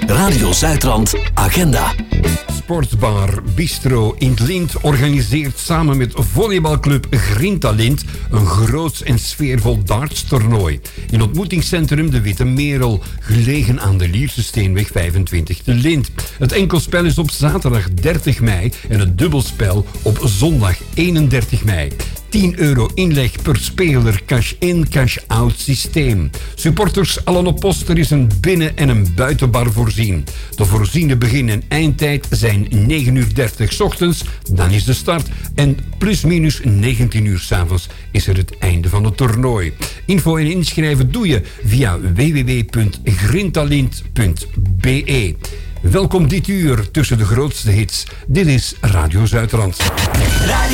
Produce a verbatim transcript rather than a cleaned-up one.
Radio Zuidrand Agenda. Sportbar Bistro in het Lint organiseert samen met volleybalclub Grintalint een groot en sfeervol dartstoernooi. In ontmoetingscentrum De Witte Merel, gelegen aan de Lierse Steenweg vijfentwintig te Lint. Het enkelspel is op zaterdag dertig mei en het dubbelspel op zondag eenendertig mei. tien euro inleg per speler, cash-in, cash-out systeem. Supporters allen op post, er is een binnen- en een buitenbar voorzien. De voorziene begin- en eindtijd zijn negen uur dertig 's ochtends, dan is de start. En plus minus negentien uur 's avonds is er het einde van het toernooi. Info en inschrijven doe je via w w w punt grintalint punt b e. Welkom dit uur tussen de grootste hits. Dit is Radio Zuidrand.